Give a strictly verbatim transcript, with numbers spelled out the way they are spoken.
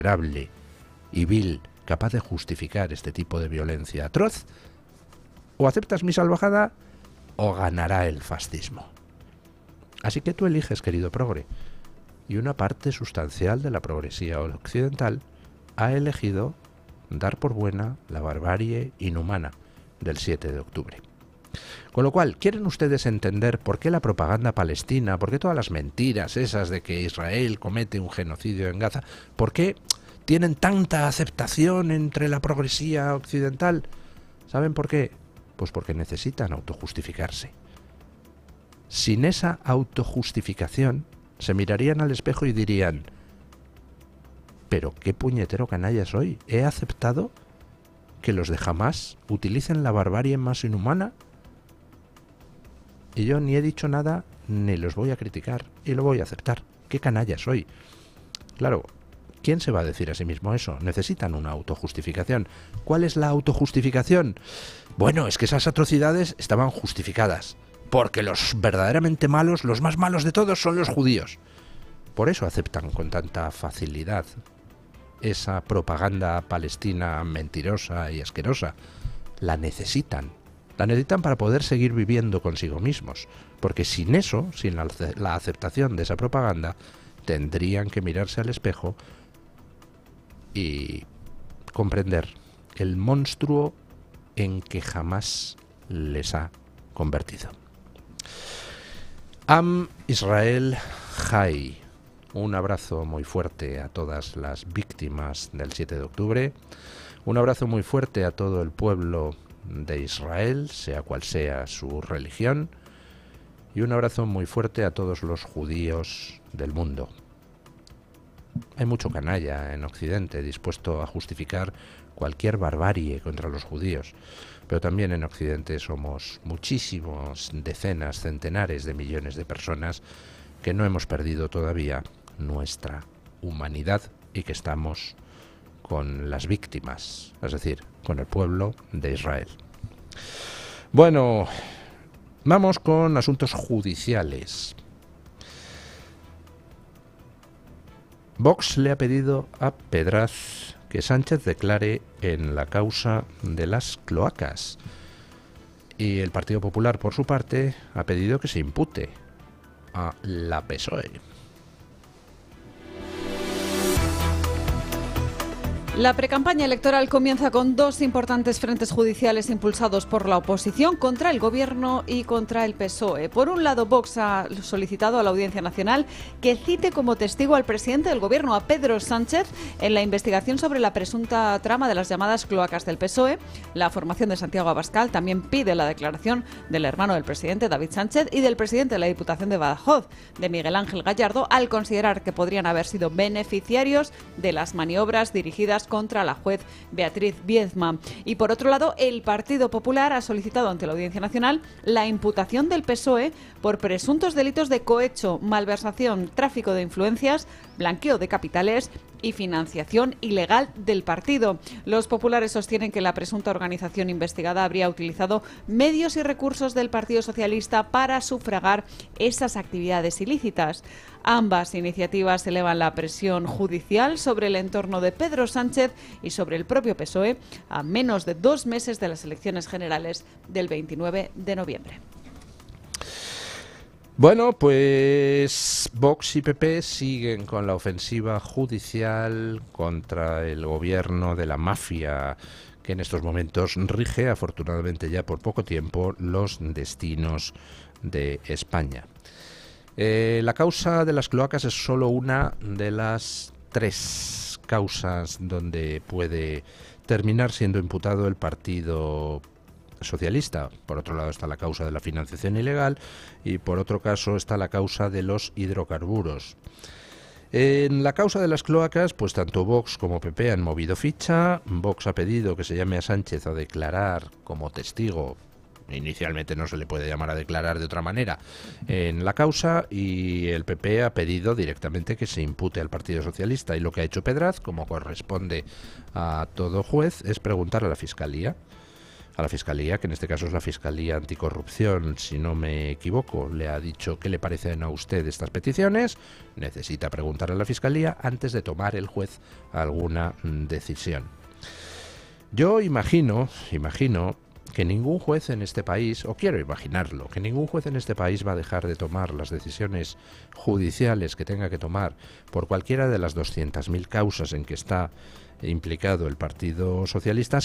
miserable y vil capaz de justificar este tipo de violencia atroz, o aceptas mi salvajada o ganará el fascismo. Así que tú eliges, querido progre, y una parte sustancial de la progresía occidental ha elegido dar por buena la barbarie inhumana del siete de octubre. Con lo cual, ¿quieren ustedes entender por qué la propaganda palestina, por qué todas las mentiras esas de que Israel comete un genocidio en Gaza, por qué tienen tanta aceptación entre la progresía occidental? ¿Saben por qué? Pues porque necesitan autojustificarse. Sin esa autojustificación, se mirarían al espejo y dirían: ¿pero qué puñetero canalla soy? ¿He aceptado que los de Hamás utilicen la barbarie más inhumana? Y yo ni he dicho nada, ni los voy a criticar, y lo voy a aceptar. ¿Qué canalla soy? Claro, ¿quién se va a decir a sí mismo eso? Necesitan una autojustificación. ¿Cuál es la autojustificación? Bueno, es que esas atrocidades estaban justificadas, porque los verdaderamente malos, los más malos de todos, son los judíos. Por eso aceptan con tanta facilidad esa propaganda palestina mentirosa y asquerosa. La necesitan. La necesitan para poder seguir viviendo consigo mismos, porque sin eso, sin la, la aceptación de esa propaganda, tendrían que mirarse al espejo y comprender el monstruo en que jamás les ha convertido. Am Israel Chai. Un abrazo muy fuerte a todas las víctimas del siete de octubre. Un abrazo muy fuerte a todo el pueblo de Israel, sea cual sea su religión, y un abrazo muy fuerte a todos los judíos del mundo. Hay mucho canalla en Occidente dispuesto a justificar cualquier barbarie contra los judíos, pero también en Occidente somos muchísimos, decenas, centenares de millones de personas que no hemos perdido todavía nuestra humanidad y que estamos con las víctimas, es decir, con el pueblo de Israel. Bueno, vamos con asuntos judiciales. Vox le ha pedido a Pedraz que Sánchez declare en la causa de las cloacas, y el Partido Popular, por su parte, ha pedido que se impute a la P S O E. La precampaña electoral comienza con dos importantes frentes judiciales impulsados por la oposición contra el Gobierno y contra el P S O E. Por un lado, Vox ha solicitado a la Audiencia Nacional que cite como testigo al presidente del Gobierno, a Pedro Sánchez, en la investigación sobre la presunta trama de las llamadas cloacas del P S O E. La formación de Santiago Abascal también pide la declaración del hermano del presidente, David Sánchez, y del presidente de la Diputación de Badajoz, de Miguel Ángel Gallardo, al considerar que podrían haber sido beneficiarios de las maniobras dirigidas contra la juez Beatriz Biedma. Y por otro lado, el Partido Popular ha solicitado ante la Audiencia Nacional la imputación del P S O E por presuntos delitos de cohecho, malversación, tráfico de influencias, blanqueo de capitales y financiación ilegal del partido. Los populares sostienen que la presunta organización investigada habría utilizado medios y recursos del Partido Socialista para sufragar esas actividades ilícitas. Ambas iniciativas elevan la presión judicial sobre el entorno de Pedro Sánchez y sobre el propio P S O E a menos de dos meses de las elecciones generales del veintinueve de noviembre. Bueno, pues Vox y P P siguen con la ofensiva judicial contra el gobierno de la mafia que en estos momentos rige, afortunadamente ya por poco tiempo, los destinos de España. Eh, la causa de las cloacas es solo una de las tres causas donde puede terminar siendo imputado el Partido Socialista. Por otro lado está la causa de la financiación ilegal y por otro caso está la causa de los hidrocarburos. En la causa de las cloacas, pues tanto Vox como P P han movido ficha. Vox ha pedido que se llame a Sánchez a declarar como testigo. Inicialmente no se le puede llamar a declarar de otra manera en la causa, y el P P ha pedido directamente que se impute al Partido Socialista, y lo que ha hecho Pedraz, como corresponde a todo juez, es preguntar a la Fiscalía a la Fiscalía, que en este caso es la Fiscalía Anticorrupción, si no me equivoco, le ha dicho qué le parecen a usted estas peticiones. Necesita preguntar a la Fiscalía antes de tomar el juez alguna decisión. Yo imagino, imagino que ningún juez en este país, o quiero imaginarlo, que ningún juez en este país va a dejar de tomar las decisiones judiciales que tenga que tomar por cualquiera de las doscientas mil causas en que está implicado el Partido Socialista